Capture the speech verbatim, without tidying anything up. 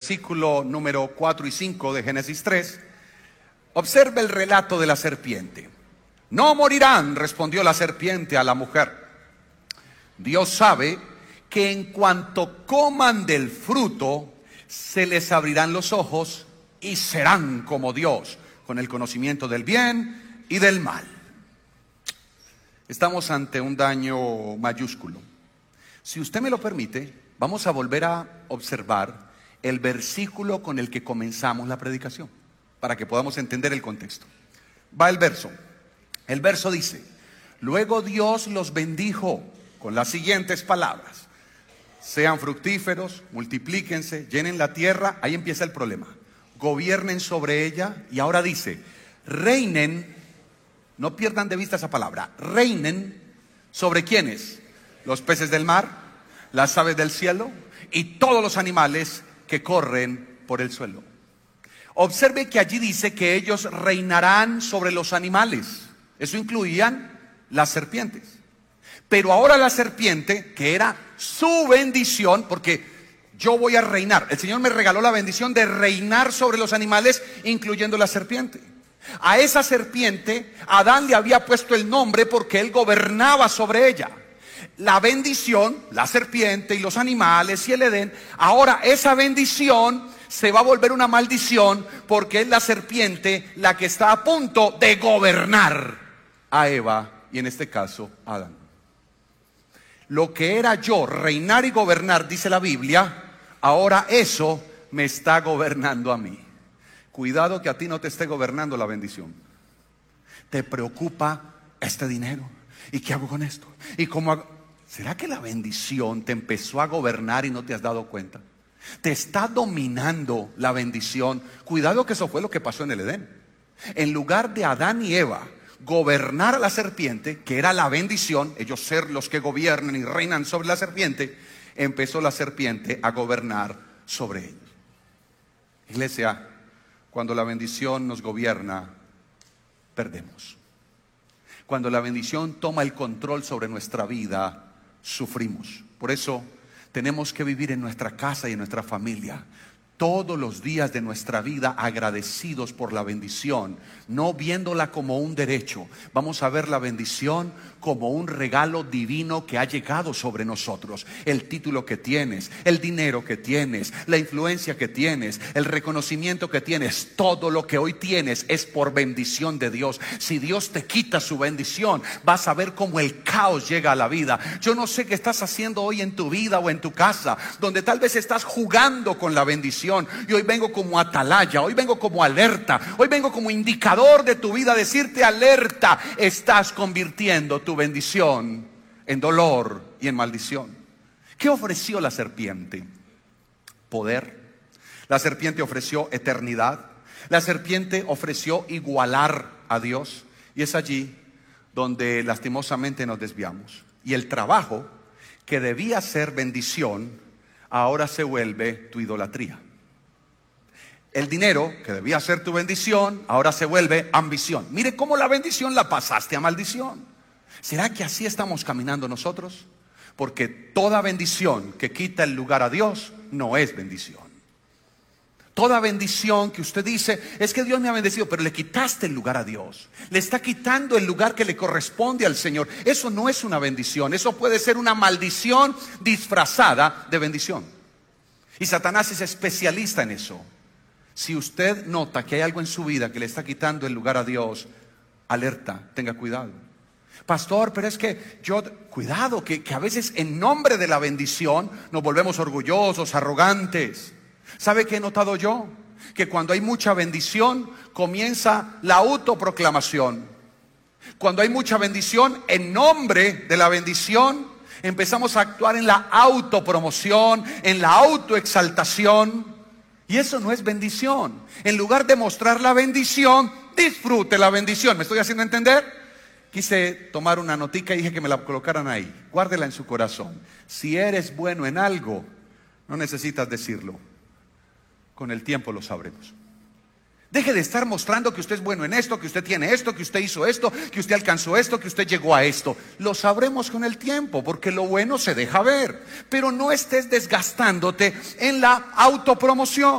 versículo número cuatro y cinco de Génesis tres, observe el relato de la serpiente. No morirán, respondió la serpiente a la mujer. Dios sabe que en cuanto coman del fruto, se les abrirán los ojos y serán como Dios, con el conocimiento del bien y del mal. Estamos ante un daño mayúsculo. Si usted me lo permite, vamos a volver a observar el versículo con el que comenzamos la predicación, para que podamos entender el contexto. Va el verso. El verso dice: luego Dios los bendijo con las siguientes palabras: sean fructíferos, multiplíquense, llenen la tierra. Ahí empieza el problema. Gobiernen sobre ella. Y ahora dice: reinen. No pierdan de vista esa palabra. Reinen sobre ¿quiénes? Los peces del mar, las aves del cielo y todos los animales que corren por el suelo. Observe que allí dice que ellos reinarán sobre los animales. Eso incluían las serpientes. Pero ahora la serpiente, que era su bendición, porque yo voy a reinar. El Señor me regaló la bendición de reinar sobre los animales, incluyendo la serpiente. A esa serpiente, Adán le había puesto el nombre porque él gobernaba sobre ella. La bendición, la serpiente y los animales y el Edén, ahora esa bendición se va a volver una maldición porque es la serpiente la que está a punto de gobernar a Eva y en este caso a Adán. Lo que era yo, reinar y gobernar, dice la Biblia, ahora eso me está gobernando a mí. Cuidado que a ti no te esté gobernando la bendición. Te preocupa este dinero. ¿Y qué hago con esto? ¿Y cómo hago? ¿Será que la bendición te empezó a gobernar y no te has dado cuenta? Te está dominando la bendición. Cuidado que eso fue lo que pasó en el Edén. En lugar de Adán y Eva gobernar a la serpiente, que era la bendición, ellos ser los que gobiernan y reinan sobre la serpiente, empezó la serpiente a gobernar sobre ellos. Iglesia, cuando la bendición nos gobierna, perdemos. Cuando la bendición toma el control sobre nuestra vida, sufrimos. Por eso tenemos que vivir en nuestra casa y en nuestra familia todos los días de nuestra vida agradecidos por la bendición, no viéndola como un derecho. Vamos a ver la bendición como un regalo divino que ha llegado sobre nosotros. El título que tienes, el dinero que tienes, la influencia que tienes, el reconocimiento que tienes, todo lo que hoy tienes es por bendición de Dios. Si Dios te quita su bendición, vas a ver cómo el caos llega a la vida. Yo no sé qué estás haciendo hoy en tu vida o en tu casa, donde tal vez estás jugando con la bendición. Y hoy vengo como atalaya, hoy vengo como alerta, hoy vengo como indicador de tu vida, decirte alerta, estás convirtiendo tu bendición en dolor y en maldición. ¿Qué ofreció la serpiente? Poder. La serpiente ofreció eternidad. La serpiente ofreció igualar a Dios. Y es allí donde lastimosamente nos desviamos. Y el trabajo que debía ser bendición, ahora se vuelve tu idolatría. El dinero, que debía ser tu bendición, ahora se vuelve ambición. Mire cómo la bendición la pasaste a maldición. ¿Será que así estamos caminando nosotros? Porque toda bendición que quita el lugar a Dios no es bendición. Toda bendición que usted dice, es que Dios me ha bendecido, pero le quitaste el lugar a Dios. Le está quitando el lugar que le corresponde al Señor. Eso no es una bendición. Eso puede ser una maldición disfrazada de bendición. Y Satanás es especialista en eso. Si usted nota que hay algo en su vida que le está quitando el lugar a Dios, alerta, tenga cuidado. Pastor, pero es que yo, cuidado, que, que a veces en nombre de la bendición nos volvemos orgullosos, arrogantes. ¿Sabe qué he notado yo? Que cuando hay mucha bendición, comienza la autoproclamación. Cuando hay mucha bendición, en nombre de la bendición, empezamos a actuar en la autopromoción, en la autoexaltación. Y eso no es bendición. En lugar de mostrar la bendición, disfrute la bendición. ¿Me estoy haciendo entender? Quise tomar una notica y dije que me la colocaran ahí. Guárdela en su corazón. Si eres bueno en algo, no necesitas decirlo. Con el tiempo lo sabremos. Deje de estar mostrando que usted es bueno en esto, que usted tiene esto, que usted hizo esto, que usted alcanzó esto, que usted llegó a esto. Lo sabremos con el tiempo, porque lo bueno se deja ver. Pero no estés desgastándote en la autopromoción.